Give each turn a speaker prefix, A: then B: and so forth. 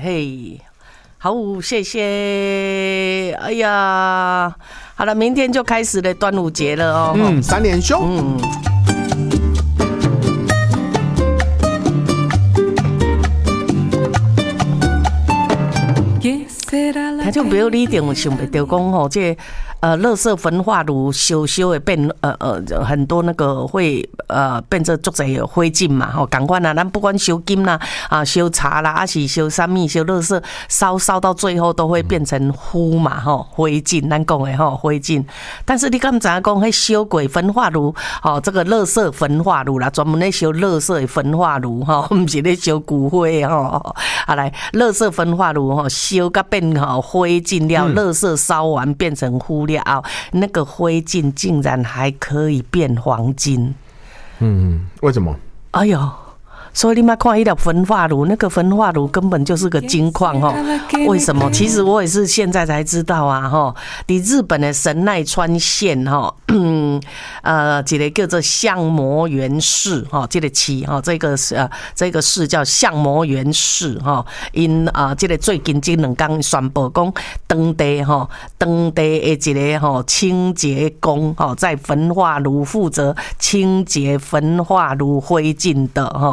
A: 嘿，好，谢谢。哎呀，好了，明天就开始了端午节了哦。
B: 3连休。
A: 听众朋友，你一定有想袂到讲吼，这垃圾焚化炉烧会变很多那个会变成足侪灰烬嘛吼，同款啊，咱不管烧金啦烧茶啦，还是烧啥物烧垃圾，烧到最后都会变成灰嘛吼，灰烬咱讲的吼灰烬。但是你敢知影讲，迄烧过焚化炉吼，这个垃圾焚化炉啦，专门咧烧垃圾的焚化炉吼，唔是咧烧骨灰吼。啊来，垃圾焚化炉吼，烧到变灰烬了，垃圾烧完变成灰了后，那个灰烬竟然还可以变黄金。
B: 为什么？
A: 哎呦！所以你们看一条焚化炉，那个焚化炉根本就是个金矿哈。为什么？其实我也是现在才知道啊哈。你日本的神奈川县哈，这个叫做相模原市哈，这个市哈，这个市叫相模原市哈。因这个最近这2天宣布讲，当地的一个清洁工哈，在焚化炉负责清洁焚化炉灰烬的哈。